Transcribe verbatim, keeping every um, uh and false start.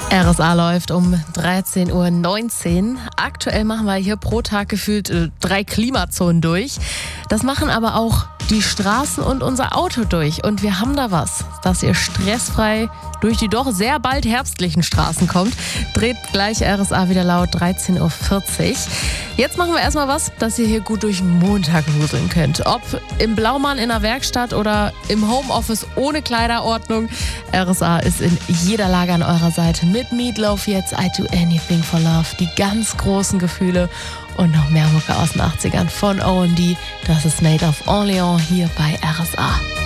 R S A läuft um dreizehn Uhr neunzehn. Aktuell machen wir hier pro Tag gefühlt äh, drei Klimazonen durch. Das machen aber auch die Straßen und unser Auto durch. Und wir haben da was, dass ihr stressfrei durch die doch sehr bald herbstlichen Straßen kommt. Dreht gleich R S A wieder laut, dreizehn Uhr vierzig. Jetzt machen wir erstmal was, dass ihr hier gut durch den Montag wuseln könnt. Ob im Blaumann in der Werkstatt oder im Homeoffice ohne Kleiderordnung. R S A ist in jeder Lage an eurer Seite. Mit Meatloaf jetzt I Do Anything for Love. Die ganz großen Gefühle und noch mehr Mucke aus den achtzigern von O M D. Das ist Made of Orleans hier bei R S A.